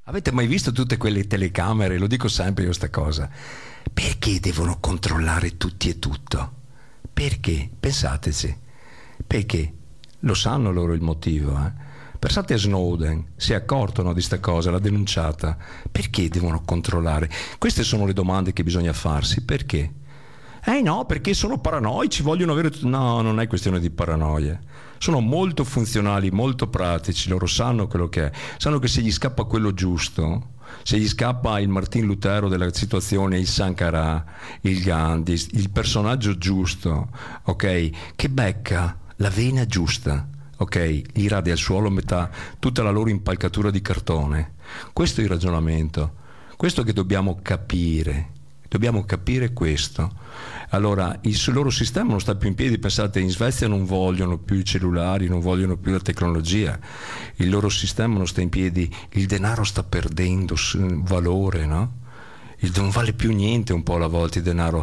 Avete mai visto tutte quelle telecamere? Lo dico sempre io sta cosa. Perché devono controllare tutti e tutto? Perché? Pensateci. Perché? Lo sanno loro il motivo, Pensate a Snowden, si è accorto, no, di sta cosa, l'ha denunciata. Perché devono controllare? Queste sono le domande che bisogna farsi. Perché? No, perché sono paranoici, vogliono avere... No, non è questione di paranoia. Sono molto funzionali, molto pratici, loro sanno quello che è. Sanno che se gli scappa quello giusto, se gli scappa il Martin Lutero della situazione, il Sankara, il Gandhi, il personaggio giusto, ok, che becca la vena giusta, ok, gli radia al suolo metà tutta la loro impalcatura di cartone. Questo è il ragionamento, questo che dobbiamo capire. Dobbiamo capire questo. Allora, il loro sistema non sta più in piedi. Pensate, in Svezia non vogliono più i cellulari, non vogliono più la tecnologia. Il loro sistema non sta in piedi. Il denaro sta perdendo valore, no? Non vale più niente un po' alla volta il denaro.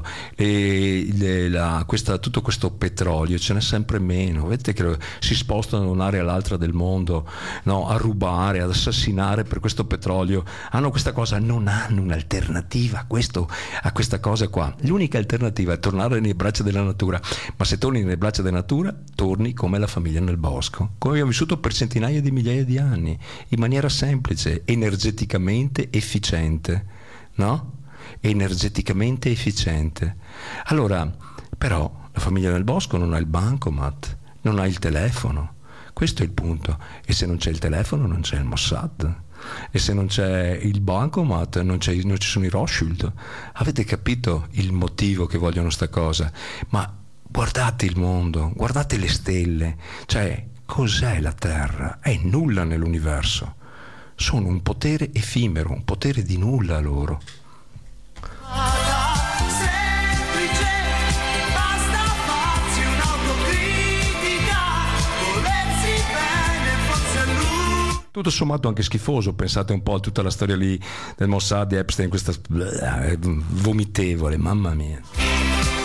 Tutto questo petrolio ce n'è sempre meno. Vedete che si spostano da un'area all'altra del mondo, no? A rubare, ad assassinare per questo petrolio. Hanno questa cosa, non hanno un'alternativa a questa cosa qua. L'unica alternativa è tornare nelle braccia della natura. Ma se torni nelle braccia della natura, torni come la famiglia nel bosco, come abbiamo vissuto per centinaia di migliaia di anni, in maniera semplice, energeticamente efficiente. No? Energeticamente efficiente. Allora, però, la famiglia nel bosco non ha il bancomat, non ha il telefono. Questo è il punto. E se non c'è il telefono, non c'è il Mossad. E se non c'è il bancomat, non ci sono i Rothschild. Avete capito il motivo che vogliono sta cosa? Ma guardate il mondo, guardate le stelle. Cioè, cos'è la Terra? È nulla nell'universo. Sono un potere effimero, un potere di nulla loro. Semplice, basta farsi un'autocritica, volersi bene, forse lui. Tutto sommato anche schifoso, pensate un po' a tutta la storia lì del Mossad, di Epstein, questa vomitevole, mamma mia.